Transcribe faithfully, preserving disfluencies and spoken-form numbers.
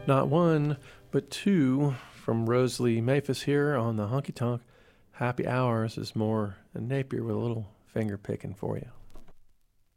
Not one, but two from Rosalie Maphis here on the Honky Tonk Happy Hours is more a Napier with a little finger picking for you.